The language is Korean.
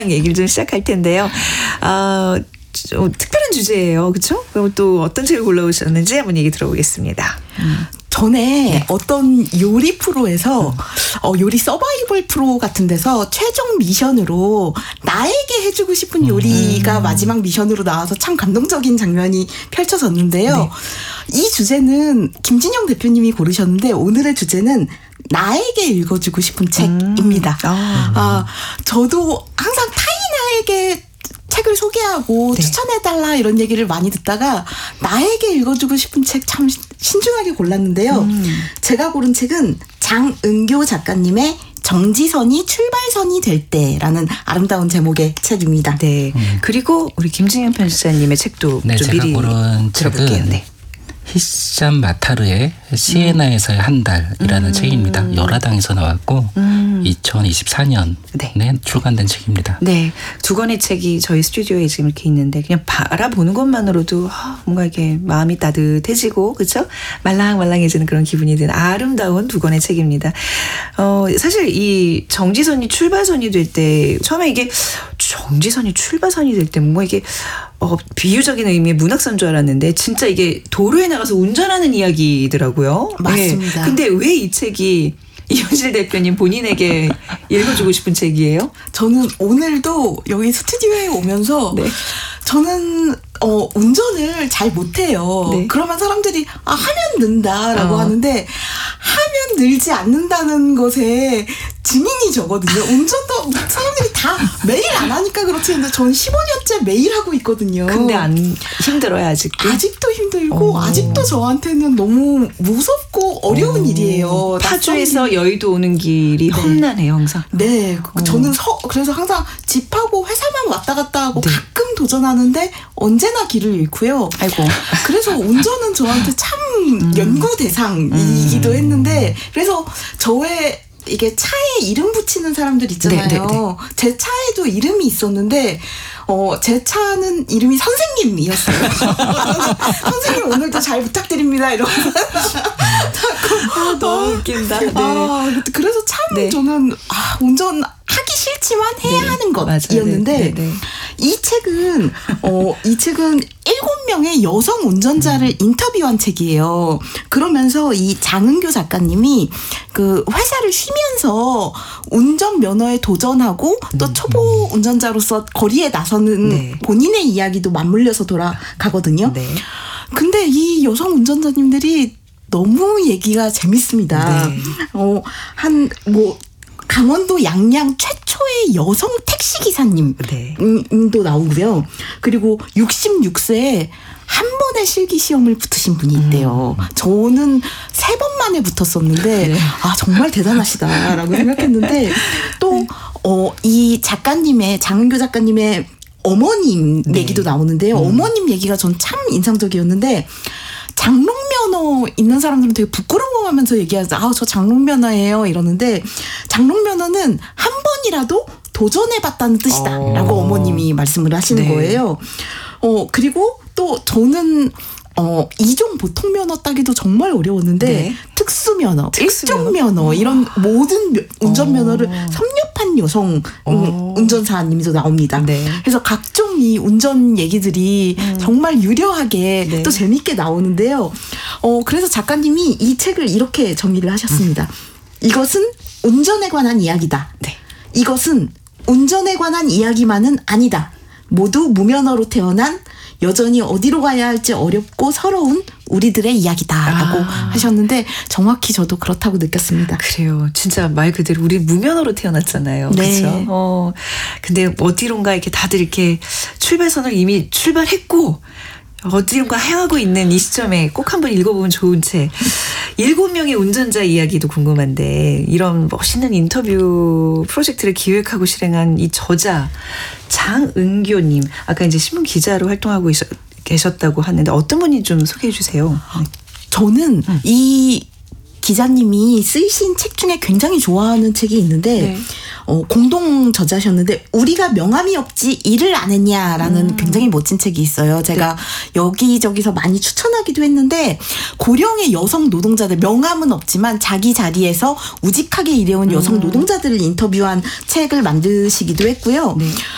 얘기를 좀 시작할 텐데요. 특별한 주제예요. 그렇죠? 그럼 또 어떤 책을 골라오셨는지 한번 얘기 들어보겠습니다. 전에 어떤 요리 프로에서 요리 서바이벌 프로 같은 데서 최종 미션으로 나에게 해주고 싶은 요리가 마지막 미션으로 나와서 참 감동적인 장면이 펼쳐졌는데요. 네. 이 주제는 김진영 대표님이 고르셨는데 오늘의 주제는 나에게 읽어주고 싶은 책입니다. 저도 항상 타인에게 책을 소개하고 네. 추천해달라 이런 얘기를 많이 듣다가 나에게 읽어주고 싶은 책 참 신중하게 골랐는데요. 제가 고른 책은 장은교 작가님의 정지선이 출발선이 될 때라는 아름다운 제목의 책입니다. 네. 그리고 우리 김진영 편집자님의 책도 네, 좀 제가 미리 고른 들어볼게요. 책은 네. 히샴 마타르의 시에나에서의 한 달이라는 책입니다. 열화당에서 나왔고 2024년에 네. 출간된 책입니다. 네. 두 권의 책이 저희 스튜디오에 지금 이렇게 있는데 그냥 바라보는 것만으로도 뭔가 이렇게 마음이 따뜻해지고 그렇죠? 말랑말랑해지는 그런 기분이 드는 아름다운 두 권의 책입니다. 사실 이 정지선이 출발선이 될 때 처음에 이게 정지선이 출발선이 될 때 뭔가 이게 비유적인 의미의 문학서인 줄 알았는데 진짜 이게 도로에 나가서 운전하는 이야기더라고요. 맞습니다. 네. 근데 왜 이 책이 이현실 대표님 본인에게 읽어주고 싶은 책이에요? 저는 오늘도 여기 스튜디오에 오면서 네. 저는 운전을 잘 못해요. 네. 그러면 사람들이 하면 는다라고 하는데 하면 늘지 않는다는 것에 증인이 저거든요. 운전도 사람들이 다 매일 안 하니까 그렇지 근데 전 15년째 매일 하고 있거든요. 근데 안 힘들어요 아직도? 아직도 힘들고 아직도 저한테는 너무 무섭고 어려운 일이에요. 파주에서 여의도 오는 길이 험난해요 항상. 네, 저는 그래서 항상 집하고 회사만 왔다 갔다 하고 네. 가끔 도전하는데 언제나 길을 잃고요. 아이고. 그래서 운전은 저한테 참 연구 대상이기도 했는데 그래서 저의 이게 차에 이름 붙이는 사람들 있잖아요. 네, 네, 네. 제 차에도 이름이 있었는데 제 차는 이름이 선생님이었어요. 선생님 오늘도 잘 부탁드립니다. 이러면서 너무 웃긴다. 네. 그래서 참 네. 저는 운전하기 싫지만 해야 네. 하는 맞아요. 것이었는데 네. 네. 이 책은 7명의 여성 운전자를 인터뷰한 책이에요. 그러면서 이 장은교 작가님이 그 회사를 쉬면서 운전 면허에 도전하고 또 초보 운전자로서 거리에 나서는 네. 본인의 이야기도 맞물려서 돌아가거든요. 네. 근데 이 여성 운전자님들이 너무 얘기가 재밌습니다. 네. 강원도 양양 최초의 여성 택시기사님도 네. 나오고요. 그리고 66세에 한 번의 실기시험을 붙으신 분이 있대요. 저는 3번 만에 붙었었는데 네. 정말 대단하시다라고 생각했는데 또 이 장은교 작가님의 어머님 네. 얘기도 나오는데요. 어머님 얘기가 전 참 인상적이었는데 장롱면허 있는 사람들은 되게 부끄러워하면서 얘기하죠. 저 장롱면허예요 이러는데 장롱면허는 한 번이라도 도전해봤다는 뜻이다라고 어머님이 말씀을 하시는 네. 거예요. 그리고 또 저는 2종 보통 면허 따기도 정말 어려웠는데 네. 특수면허, 특수면허? 일종면허 이런 모든 운전면허를 섭렵한 여성 운전사님도 나옵니다. 네. 그래서 각종 이 운전 얘기들이 정말 유려하게 네. 또 재밌게 나오는데요. 그래서 작가님이 이 책을 이렇게 정의를 하셨습니다. 이것은 운전에 관한 이야기다. 네. 이것은 운전에 관한 이야기만은 아니다. 모두 무면허로 태어난 여전히 어디로 가야 할지 어렵고 서러운 우리들의 이야기다라고 하셨는데 정확히 저도 그렇다고 느꼈습니다. 그래요. 진짜 말 그대로 우리 무면허로 태어났잖아요. 네. 그렇죠. 근데 어디론가 이렇게 다들 이렇게 출발선을 이미 출발했고 어디론가 향하고 있는 이 시점에 꼭 한번 읽어보면 좋은 책. 7명의 운전자 이야기도 궁금한데 이런 멋있는 인터뷰 프로젝트를 기획하고 실행한 이 저자 장은교님 아까 이제 신문 기자로 활동하고 계셨다고 하는데 어떤 분이 좀 소개해 주세요. 저는 이 기자님이 쓰신 책 중에 굉장히 좋아하는 책이 있는데 네. 공동 저자셨는데 우리가 명함이 없지 일을 안 했냐라는 굉장히 멋진 책이 있어요. 제가 여기저기서 많이 추천하기도 했는데 고령의 여성 노동자들 명함은 없지만 자기 자리에서 우직하게 일해온 여성 노동자들을 인터뷰한 책을 만드시기도 했고요. 네.